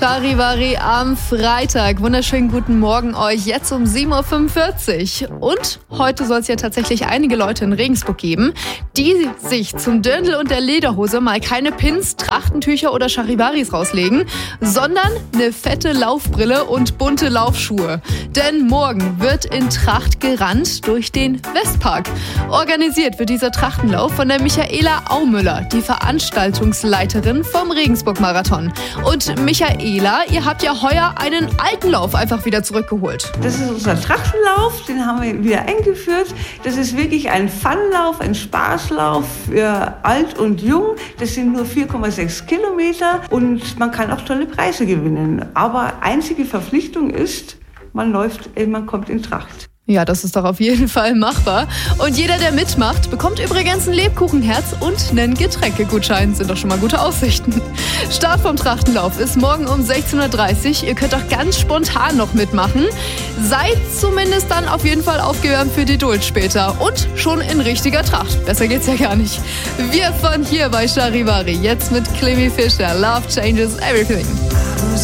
Charivari am Freitag. Wunderschönen guten Morgen euch, jetzt um 7.45 Uhr. Und heute soll es ja tatsächlich einige Leute in Regensburg geben, die sich zum Dirndl und der Lederhose mal keine Pins, Trachtentücher oder Charivaris rauslegen, sondern eine fette Laufbrille und bunte Laufschuhe. Denn morgen wird in Tracht gerannt durch den Westpark. Organisiert wird dieser Trachtenlauf von der Michaela Aumüller, die Veranstaltungsleiterin vom Regensburg-Marathon. Und Michaela, ihr habt ja heuer einen alten Lauf einfach wieder zurückgeholt. Das ist unser Trachtenlauf, den haben wir wieder eingeführt. Das ist wirklich ein Funlauf, ein Spaßlauf für alt und jung. Das sind nur 4,6 Kilometer und man kann auch tolle Preise gewinnen. Aber einzige Verpflichtung ist, man kommt in Tracht. Ja, das ist doch auf jeden Fall machbar. Und jeder, der mitmacht, bekommt übrigens ein Lebkuchenherz und einen Getränkegutschein. Sind doch schon mal gute Aussichten. Start vom Trachtenlauf ist morgen um 16.30 Uhr. Ihr könnt auch ganz spontan noch mitmachen. Seid zumindest dann auf jeden Fall aufgewärmt für die Duld später. Und schon in richtiger Tracht. Besser geht's ja gar nicht. Wir von hier bei Charivari. Jetzt mit Clemmy Fischer. Love changes everything.